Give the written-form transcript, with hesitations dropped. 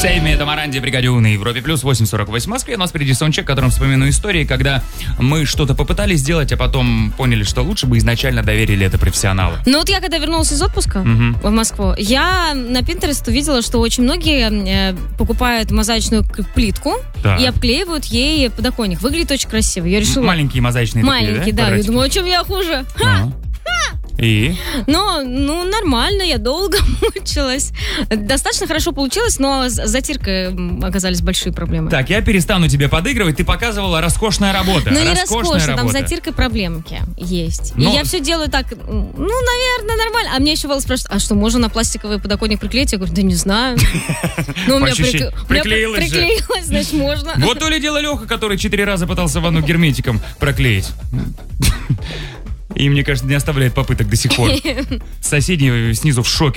Сейми, это Маранди, Бригадюн и Европе Плюс, 8:48 в Москве. У нас впереди саундчек, в котором вспомину истории, когда мы что-то попытались сделать, а потом поняли, что лучше бы изначально доверили это профессионалу. Ну вот я когда вернулась из отпуска в Москву, я на Pinterest увидела, что очень многие покупают мозаичную плитку и обклеивают ей подоконник. Выглядит очень красиво. Я решила... Маленькие мозаичные Маленькие, такие, да. Я думаю, о чем я хуже? И? Ну, нормально, я долго мучилась. Достаточно хорошо получилось, но с затиркой оказались большие проблемы. Так, я перестану тебе подыгрывать, ты показывала роскошная работа. Ну, не роскошно, там с затиркой проблемки есть. И я все делаю так, наверное, нормально. А мне еще Валла спрашивает, а что, можно на пластиковый подоконник приклеить? Я говорю, да не знаю. Ну, у меня приклеилось, значит, можно. Вот то ли дело Леха, который 4 раза пытался ванну герметиком проклеить. И, мне кажется, не оставляет попыток до сих пор. Соседи снизу в шоке.